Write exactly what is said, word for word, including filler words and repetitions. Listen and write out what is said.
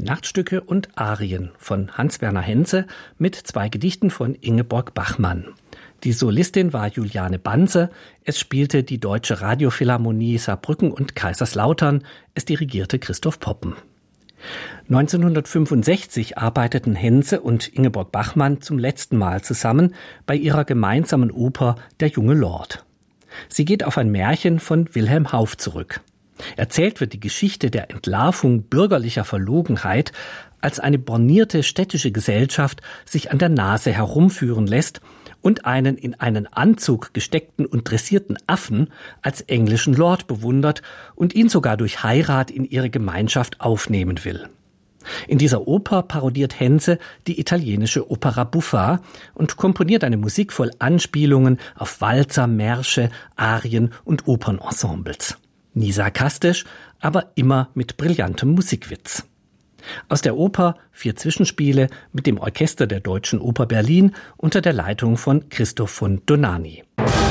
Nachtstücke und Arien von Hans-Werner Henze mit zwei Gedichten von Ingeborg Bachmann. Die Solistin war Juliane Banse, es spielte die Deutsche Radiophilharmonie Saarbrücken und Kaiserslautern, es dirigierte Christoph Poppen. neunzehnhundertfünfundsechzig arbeiteten Henze und Ingeborg Bachmann zum letzten Mal zusammen bei ihrer gemeinsamen Oper Der junge Lord. Sie geht auf ein Märchen von Wilhelm Hauff zurück. Erzählt wird die Geschichte der Entlarvung bürgerlicher Verlogenheit, als eine bornierte städtische Gesellschaft sich an der Nase herumführen lässt und einen in einen Anzug gesteckten und dressierten Affen als englischen Lord bewundert und ihn sogar durch Heirat in ihre Gemeinschaft aufnehmen will. In dieser Oper parodiert Henze die italienische Opera Buffa und komponiert eine Musik voll Anspielungen auf Walzer, Märsche, Arien und Opernensembles. Nie sarkastisch, aber immer mit brillantem Musikwitz. Aus der Oper vier Zwischenspiele mit dem Orchester der Deutschen Oper Berlin unter der Leitung von Christoph von Donani.